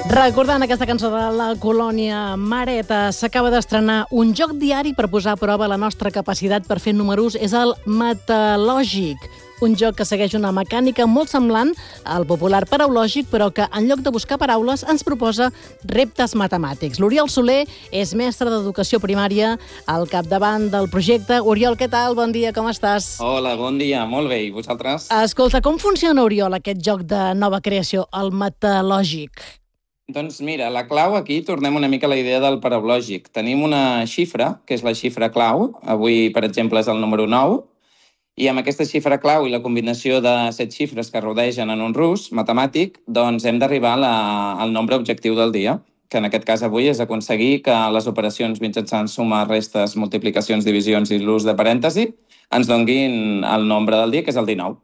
Recordant aquesta cançó de la colònia Mareta, s'acaba d'estrenar un joc diari per posar a prova la nostra capacitat per fer números. És el Metalògic, un joc que segueix una mecànica molt semblant al popular paraulògic, però que en lloc de buscar paraules ens proposa reptes matemàtics. L'Oriol Soler és mestre d'educació primària al capdavant del projecte. Oriol, què tal? Bon dia, com estàs? Hola, bon dia, molt bé. I vosaltres? Escolta, com funciona, Oriol, aquest joc de nova creació, el Metalògic? Doncs mira, la clau aquí, tornem una mica a la idea del paraulògic. Tenim una xifra, que és la xifra clau. Avui, per exemple, és el número 9. I amb aquesta xifra clau i la combinació de 7 xifres que rodegen en un rus matemàtic, doncs hem d'arribar al nombre objectiu del dia, que en aquest cas avui és aconseguir que les operacions mitjançant suma, restes, multiplicacions, divisions i l'ús de parèntesi ens donguin el nombre del dia, que és el 19.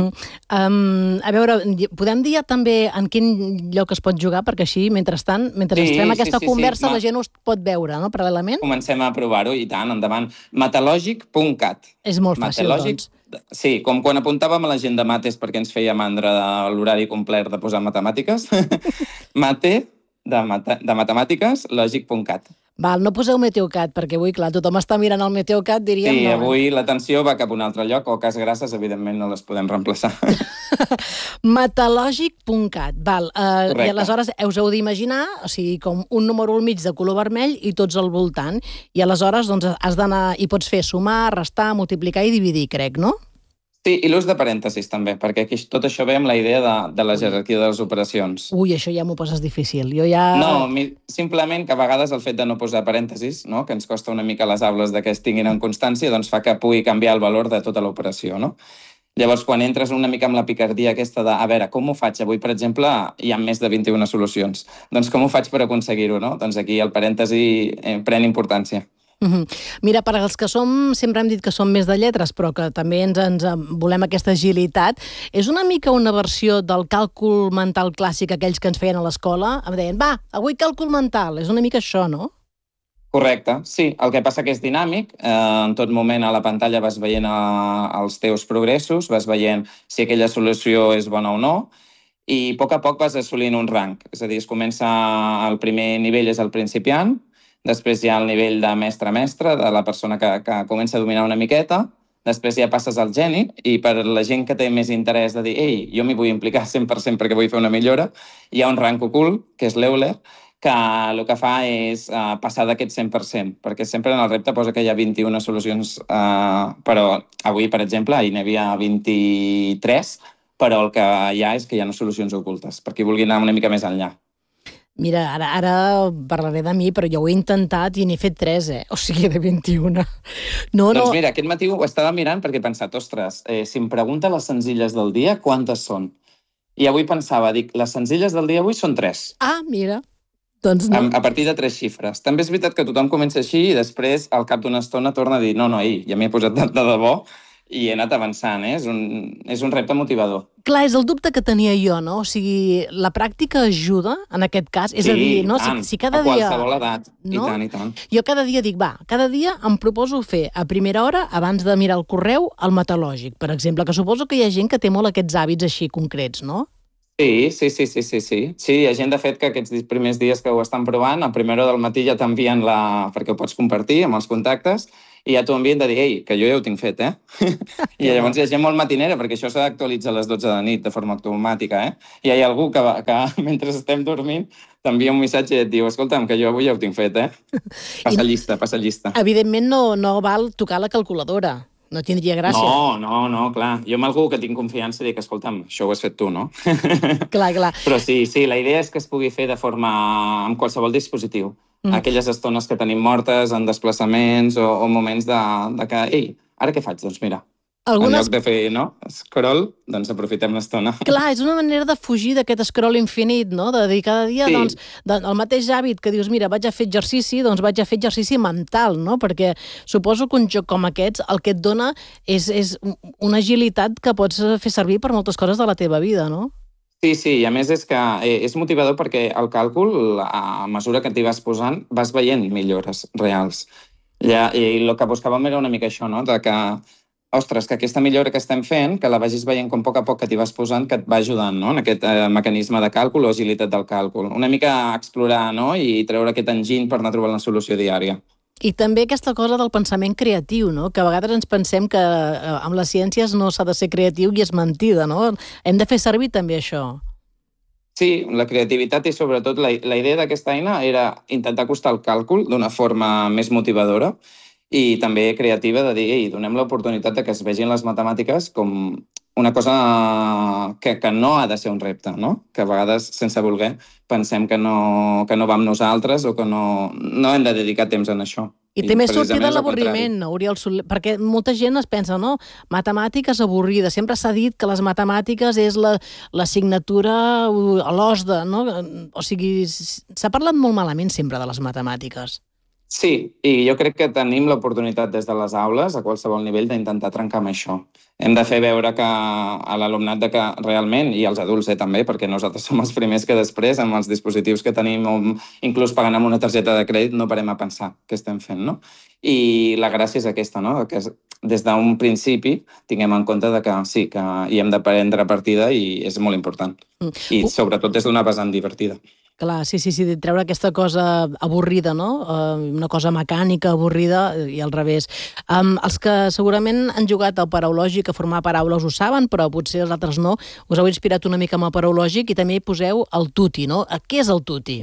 A veure, podem dir també en quin lloc es pot jugar, perquè així, mentrestant, mentre fem aquesta conversa, la gent us pot veure, no?, paral·lelament? Comencem a provar-ho, i tant, endavant. Metalògic.cat. És molt fàcil, doncs. Sí, com quan apuntàvem a la gent de mates perquè ens feia mandra l'horari complet de posar matemàtiques. Mate de matemàtiques, lògic.cat. Val, no poseu Meteocat, perquè avui, clar, tothom està mirant el Meteocat, diríem... Sí, avui l'atenció va cap a un altre lloc, o cas gràcies, evidentment, no les podem reemplaçar. Metalògic.cat, val. I aleshores us heu d'imaginar, o sigui, com un número al mig de color vermell i tots al voltant. I aleshores, doncs, has d'anar... I pots fer sumar, restar, multiplicar i dividir, crec, no? Sí, i l'ús de parèntesis també, perquè aquí tot això ve amb la idea de la jerarquia de les operacions. Ui, això ja m'ho poses difícil. Jo ja... No, simplement que a vegades el fet de no posar parèntesis, no?, que ens costa una mica les aules de que es tinguin en constància, doncs fa que pugui canviar el valor de tota l'operació, no? Llavors, quan entres una mica amb la picardia aquesta de, a veure, com ho faig? Avui, per exemple, hi ha més de 21 solucions. Doncs com ho faig per aconseguir-ho, no? Doncs aquí el parèntesi pren importància. Mira, per als que sempre hem dit que som més de lletres, però que també ens volem aquesta agilitat, és una mica una versió del càlcul mental clàssic, aquells que ens feien a l'escola, em deien, va, avui càlcul mental, és una mica això, no? Correcte, sí. El que passa que és dinàmic, en tot moment a la pantalla vas veient els teus progressos, vas veient si aquella solució és bona o no, i a poc vas assolint un rang. És a dir, el primer nivell és el principiant, després hi ha el nivell de mestre-mestre, de la persona que comença a dominar una miqueta, després ja passes al geni, i per la gent que té més interès de dir ei, jo m'hi vull implicar 100% perquè vull fer una millora, hi ha un rang ocult, que és l'Euler, que el que fa és passar d'aquest 100%, perquè sempre en el repte posa que hi ha 21 solucions, però avui, per exemple, ahir n'hi havia 23, però el que hi ha és que hi ha solucions ocultes, per qui vulgui anar una mica més enllà. Mira, ara parlaré de mi, però jo ho he intentat i n'he fet 3, O sigui, de 21. Doncs mira, aquest matí ho estava mirant perquè he pensat, ostres, si em pregunta les senzilles del dia, quantes són? I avui pensava, les senzilles del dia avui són 3. Ah, mira. Doncs no. A partir de 3 xifres. També és veritat que tothom comença així i després, al cap d'una estona, torna a dir no, ja m'hi he posat de debò i he anat avançant, És un repte motivador. Clar, és el dubte que tenia jo, no? O sigui, la pràctica ajuda, en aquest cas? És a dir, no? Si cada dia... A qualsevol edat, no? I tant. Jo cada dia dic, cada dia em proposo fer a primera hora, abans de mirar el correu, el metalògic, per exemple, que suposo que hi ha gent que té molt aquests hàbits així concrets, no? Sí. Sí, hi ha gent, de fet, que aquests primers dies que ho estan provant, a primera hora del matí ja t'envien perquè ho pots compartir amb els contactes, i ja t'ho envien de dir, ei, que jo ja ho tinc fet, I llavors hi ha gent molt matinera, perquè això s'ha d'actualitzar a les 12 de nit de forma automàtica, I hi ha algú que mentre estem dormint t'envia un missatge i et diu, escolta'm, que jo avui ja ho tinc fet, Passa llista. Evidentment no val tocar la calculadora. No tindria gràcia. No, clar. Jo amb algú que tinc confiança dic, escolta'm, això ho has fet tu, no? Clar. Però sí, la idea és que es pugui fer de forma amb qualsevol dispositiu. Aquelles estones que tenim mortes en desplaçaments o moments de que, ei, ara què faig? Doncs mira, en lloc de fer, scroll, doncs aprofitem l'estona. Clar, és una manera de fugir d'aquest scroll infinit, no? De dir cada dia, doncs, el mateix hàbit que dius, mira, vaig a fer exercici, doncs vaig a fer exercici mental, no? Perquè suposo que un joc com aquests el que et dona és una agilitat que pots fer servir per moltes coses de la teva vida, no? Sí, i a més és que és motivador perquè el càlcul, a mesura que t'hi vas posant, vas veient millores reals. I el que buscàvem era una mica això, no? De que ostres, que aquesta millora que estem fent, que la vagis veient com a poc que t'hi vas posant, que et va ajudant, no?, en aquest mecanisme de càlcul o agilitat del càlcul. Una mica explorar, no?, i treure aquest enginy per anar trobant la solució diària. I també aquesta cosa del pensament creatiu, no?, que a vegades ens pensem que amb les ciències no s'ha de ser creatiu i és mentida, no? Hem de fer servir també això. Sí, la creativitat i sobretot la idea d'aquesta eina era intentar acostar el càlcul d'una forma més motivadora i també creativa de dir, ei, donem l'oportunitat de que es vegin les matemàtiques com una cosa que no ha de ser un repte, no? Que a vegades, sense voler, pensem que no va amb nosaltres o que no hem de dedicar temps en això. I també sortir de l'avorriment, Oriol Soler, perquè molta gent es pensa, no?, matemàtiques avorrides. Sempre s'ha dit que les matemàtiques és l'assignatura a l'OSDE, no? O sigui, s'ha parlat molt malament sempre de les matemàtiques. Sí, i jo crec que tenim l'oportunitat des de les aules, a qualsevol nivell, d'intentar trencar amb això. Hem de fer veure que a l'alumnat que realment, i als adults també, perquè nosaltres som els primers que després, amb els dispositius que tenim, o inclús pagant amb una targeta de crèdit, no parem a pensar què estem fent, no? I la gràcia és aquesta, no?, que des d'un principi tinguem en compte que sí, que hi hem de prendre partida i és molt important. I sobretot des d'una vessant divertida. Clar, sí, treure aquesta cosa avorrida, no? Una cosa mecànica, avorrida, i al revés. Els que segurament han jugat al paraulògic a formar paraules ho saben, però potser els altres no. Us heu inspirat una mica amb el paraulògic i també hi poseu el tuti, no? Què és el tuti?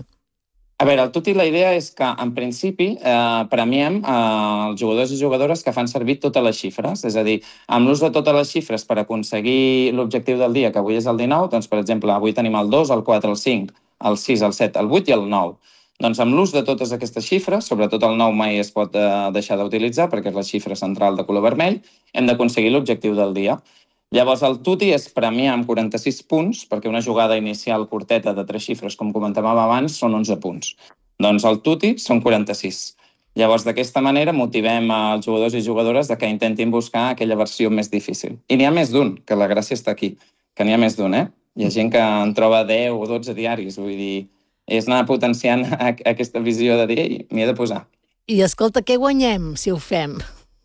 A veure, el tuti, la idea és que, en principi, premiem els jugadors i jugadores que fan servir totes les xifres. És a dir, amb l'ús de totes les xifres per aconseguir l'objectiu del dia, que avui és el 19, doncs, per exemple, avui tenim el 2, el 4, el 5, el 6, el 7, el 8 i el 9. Doncs amb l'ús de totes aquestes xifres, sobretot el 9 mai es pot deixar d'utilitzar perquè és la xifra central de color vermell, hem d'aconseguir l'objectiu del dia. Llavors, el tuti és premiar amb 46 punts, perquè una jugada inicial curteta de 3 xifres, com comentàvem abans, són 11 punts. Doncs el tuti són 46. Llavors, d'aquesta manera, motivem els jugadors i jugadores que intentin buscar aquella versió més difícil. I n'hi ha més d'un, que la gràcia està aquí, que n'hi ha més d'un, Hi ha gent que en troba 10 o 12 diaris, vull dir, és anar potenciant aquesta visió de dir, ei, m'hi he de posar. I escolta, què guanyem si ho fem?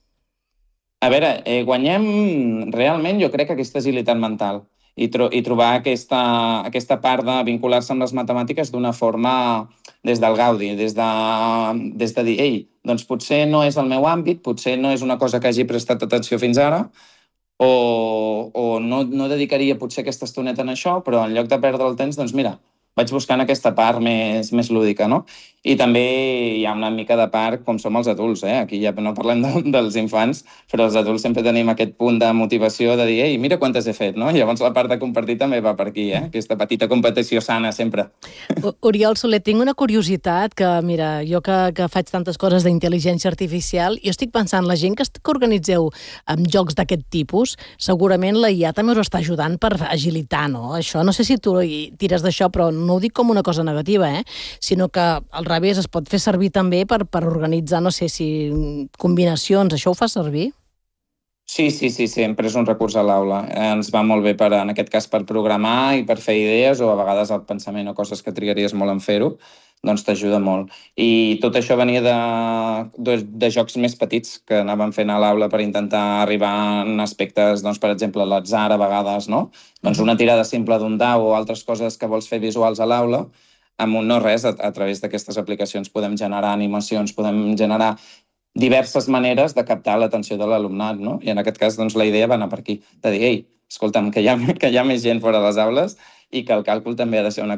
A veure, guanyem realment, jo crec, aquesta agilitat mental i trobar aquesta part de vincular-se amb les matemàtiques d'una forma des del gaudi, des de dir, ei, doncs potser no és el meu àmbit, potser no és una cosa que hagi prestat atenció fins ara, o no dedicaria potser aquesta estoneta en això, però en lloc de perdre el temps, doncs mira, vaig buscant aquesta part més lúdica, no? I també hi ha una mica de part com som els adults, Aquí ja no parlem dels infants, però els adults sempre tenim aquest punt de motivació de dir, ei, mira quantes he fet, no? Llavors la part de compartir també va per aquí, Aquesta petita competició sana sempre. Oriol Soler, tinc una curiositat que, mira, jo que faig tantes coses d'intel·ligència artificial, jo estic pensant, la gent que organitzeu amb jocs d'aquest tipus, segurament la IA també us està ajudant per agilitar, no? Això, no sé si tu tires d'això, però no ho dic com una cosa negativa, sinó que al revés es pot fer servir també per organitzar, no sé si combinacions, això ho fa servir? Sí, sempre és un recurs a l'aula. Ens va molt bé, en aquest cas, per programar i per fer idees, o a vegades el pensament o coses que trigaries molt en fer-ho, doncs t'ajuda molt. I tot això venia de jocs més petits que anàvem fent a l'aula per intentar arribar en aspectes, doncs, per exemple, l'atzar a vegades, no? Doncs una tirada simple d'un dau o altres coses que vols fer visuals a l'aula, amb un no res, a través d'aquestes aplicacions podem generar animacions, podem generar diverses maneres de captar l'atenció de l'alumnat, no? I en aquest cas, doncs, la idea va anar per aquí, de dir, ei, escolta'm, que hi ha més gent fora de les aules i que el càlcul també ha de ser una